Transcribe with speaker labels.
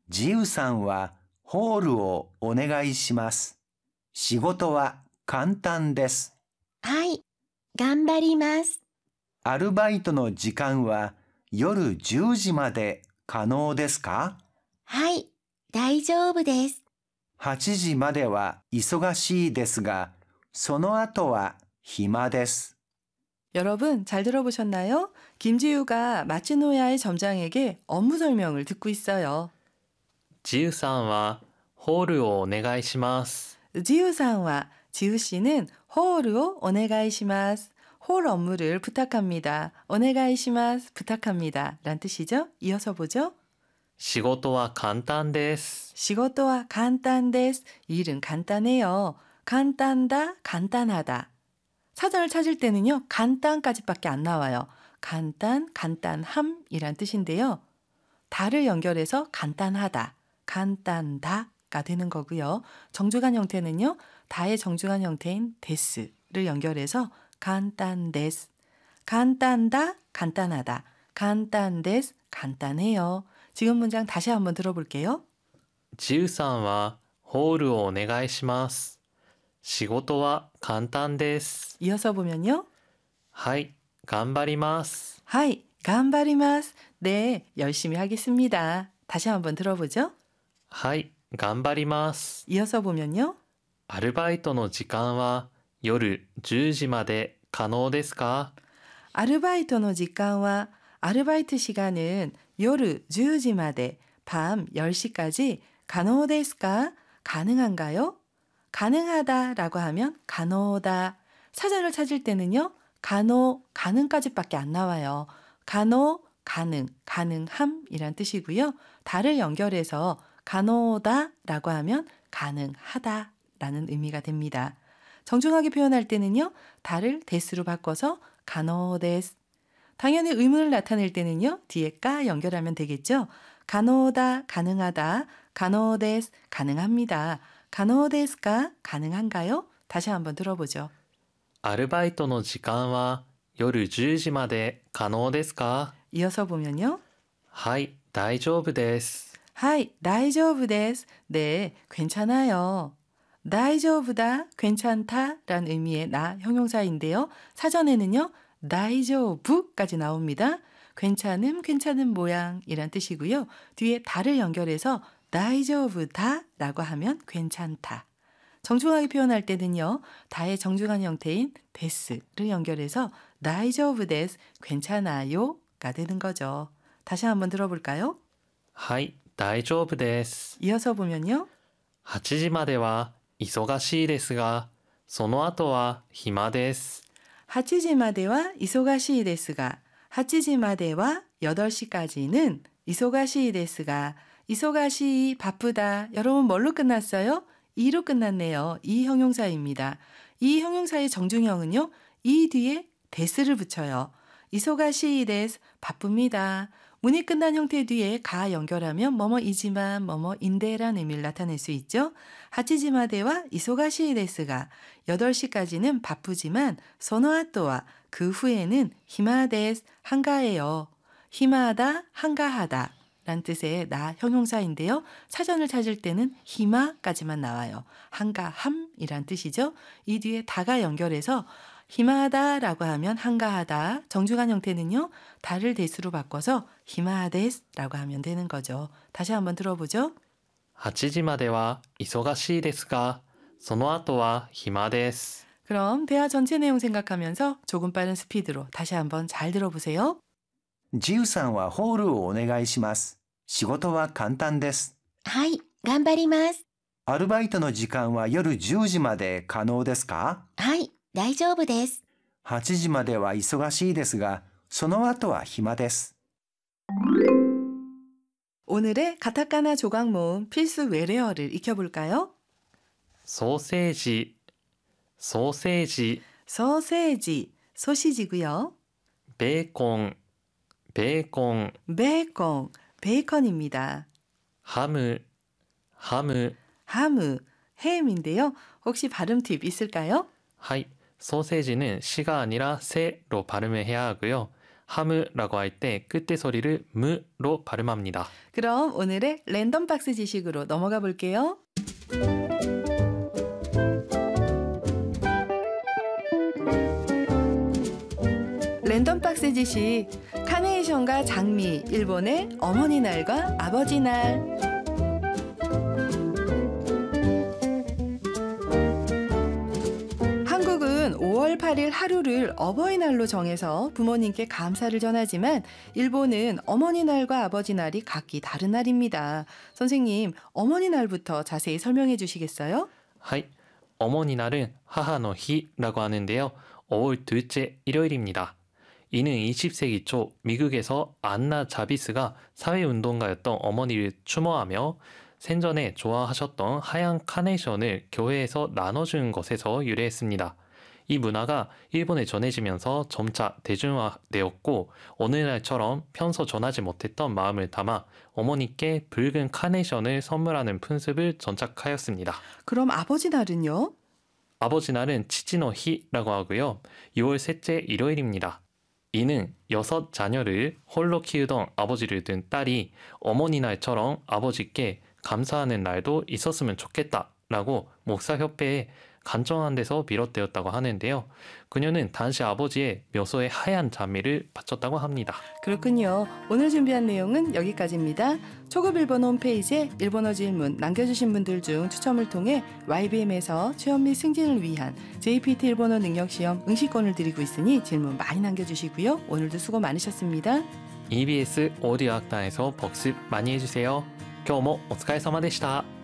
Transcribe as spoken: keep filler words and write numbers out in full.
Speaker 1: ジウさんはホールをお願いします。仕事は簡単です。
Speaker 2: はい、頑張ります。
Speaker 1: アルバイトの時間は夜じゅうじまで可能ですか？
Speaker 2: はい、大丈夫です。
Speaker 1: はちじまでは忙しいですが、その後は暇です。
Speaker 3: 여러분 잘 들어보셨나요? 김지우가 마츠노야의 점장에게 업무 설명을 듣고 있어요.
Speaker 4: ジウさんはホールをお願いします。
Speaker 3: 지우상와 지우씨는 호르を 오네가이시마스. 홀 업무를 부탁합니다. 오네가이시마스 부탁합니다. 란 뜻이죠. 이어서 보죠.
Speaker 4: 仕事は簡単です。
Speaker 3: 시고토와 간단데스. 일은 간단해요. 간단다, 간단하다. 사전을 찾을 때는요. 간단까지밖에 안 나와요. 간단, 간단함이란 뜻인데요. 다를 연결해서 간단하다, 간단다가 되는 거고요. 정주간 형태는요. 다의 정주간 형태인 데스를 연결해서 간단데스, 간단다, 간단하다, 간단데스, 간단해요. 지금 문장 다시 한번 들어볼게요.
Speaker 4: ジウさんはホールをお願いします。仕事は簡単です。
Speaker 3: 이어서 보면요.
Speaker 4: はい、頑張ります。
Speaker 3: 하이, 간바리마스. 네, 열심히 하겠습니다. 다시 한번 들어보죠.
Speaker 4: はい、頑張ります。
Speaker 3: 이어서 보면요.
Speaker 4: アルバイトの時間は夜じゅうじまで可能ですか？
Speaker 3: 아르바이토의 시간은 아르바이트 시간은 요르じゅうじまで밤 열 시까지 가능데스까? 가능한가요? 가능하다라고 하면 가노다. 사전을 찾을 때는요. 가노, 가능까지밖에 안 나와요. 가노, 가능, 가능함이란 뜻이고요. 다를 연결해서 가노다라고 하면 가능하다라는 의미가 됩니다. 정중하게 표현할 때는요. 다를 데스로 바꿔서 가노데스. 당연히 의문을 나타낼 때는요. 뒤에 까 연결하면 되겠죠. 가노다, 가능하다, 가노데스, 가능합니다. 가노데스가 가능한가요? 다시 한번 들어보죠.
Speaker 4: アルバイトの時間は夜じゅうじまで可能ですか？
Speaker 3: 이어서 보면요.
Speaker 4: はい、大丈夫です。
Speaker 3: 하이, 다이조부데스. 네, 괜찮아요. 다이조부다, 괜찮다 라는 의미의 나 형용사인데요. 사전에는요. 다이조부까지 나옵니다. 괜찮음, 괜찮은 모양이란 뜻이고요. 뒤에 다를 연결해서 다이조부다 라고 하면 괜찮다. 정중하게 표현할 때는요. 다의 정중한 형태인 데스를 연결해서 다이조부데스, 괜찮아요가 되는 거죠. 다시 한번 들어볼까요?
Speaker 4: はい、大丈夫です。
Speaker 3: 이어서 보면요.
Speaker 4: はちじまでは忙しいですが、その後は暇です。
Speaker 3: はちじまでは忙しいですが、はちじまでは여덟 시까지는忙しいですが, 이소가시 바쁘다. 여러분 뭘로 끝났어요? 이로 끝났네요. 이 형용사입니다. 이 형용사의 정중형은요. 이 뒤에 데스를 붙여요. 이소가시 데스, 바쁩니다. 문이 끝난 형태 뒤에 가 연결하면 뭐뭐이지만 뭐뭐인데라는 의미를 나타낼 수 있죠. 하치지마데와 이소가시 데스가 여덟 시까지는 바쁘지만 소노아토와 그 후에는 히마데스, 한가해요. 히마하다, 한가하다 라는 뜻의 나 형용사인데요. 사전을 찾을 때는 히마까지만 나와요. 한가함이란 뜻이죠. 이 뒤에 다가 연결해서 히마하다라고 하면 한가하다. 정중한 형태는요. 다를 데스로 바꿔서 히마데스라고 하면 되는 거죠. 다시 한번 들어보죠.
Speaker 4: はちじまでは忙しいですが、その後は暇です。
Speaker 3: 그럼 대화 전체 내용 생각하면서 조금 빠른 스피드로 다시 한번 잘 들어보세요.
Speaker 1: ジウさんはホールをお願いします。仕事は簡単です。
Speaker 2: はい、頑張ります。
Speaker 1: アルバイトの時間は夜じゅうじまで可能ですか？
Speaker 2: はい、大丈夫です。
Speaker 1: はちじまでは忙しいですが、その後は暇です。
Speaker 3: 오늘의 가타카나 조각 모음 필수 외래어를 익혀볼까요?
Speaker 4: ソーセージ、ソーセージ、
Speaker 3: 소세지, 소시지고요.
Speaker 4: ベーコン、ベーコン、
Speaker 3: 베이컨, 베이컨입니다.
Speaker 4: ハム、ハム。
Speaker 3: 하무, 햄인데요. 혹시 발음 팁 있을까요?
Speaker 4: はい、ソーセージ는 시가 아니라 세로 발음을 해야 하고요. 함이라고 할 때 끝의 소리를 무로 발음합니다.
Speaker 3: 그럼 오늘의 랜덤 박스 지식으로 넘어가 볼게요. 랜덤 박스 지식. 카네이션과 장미, 일본의 어머니 날과 아버지 날. 한국은 오월 팔일 하루를 어버이날로 정해서 부모님께 감사를 전하지만 일본은 어머니 날과 아버지 날이 각기 다른 날입니다. 선생님, 어머니 날부터 자세히 설명해 주시겠어요?
Speaker 4: はい。 어머니 날은 하하노히라고 하는데요. 오월 둘째 일요일입니다. 이는 이십 세기 초 미국에서 안나 자비스가 사회운동가였던 어머니를 추모하며 생전에 좋아하셨던 하얀 카네이션을 교회에서 나눠주는 것에서 유래했습니다. 이 문화가 일본에 전해지면서 점차 대중화되었고 오늘날처럼 평소 전하지 못했던 마음을 담아 어머니께 붉은 카네이션을 선물하는 풍습을 정착하였습니다.
Speaker 3: 그럼 아버지 날은요?
Speaker 4: 아버지 날은 치치노히라고 하고요. 유월 셋째 일요일입니다. 이는 여섯 자녀를 홀로 키우던 아버지를 둔 딸이 어머니 날처럼 아버지께 감사하는 날도 있었으면 좋겠다라고 목사협회에 간청한 데서 비롯되었다고 하는데요. 그녀는 당시 아버지의 묘소에 하얀 장미를 바쳤다고 합니다.
Speaker 3: 그렇군요. 오늘 준비한 내용은 여기까지입니다. 초급 일본어 홈페이지에 일본어 질문 남겨주신 분들 중 추첨을 통해 와이비엠에서 체험 및 승진을 위한 제이피티 일본어 능력시험 응시권을 드리고 있으니 질문 많이 남겨주시고요. 오늘도 수고 많으셨습니다.
Speaker 4: 이비에스 오디오 학단에서 복습 많이 해주세요. 今日もお疲れ様でした。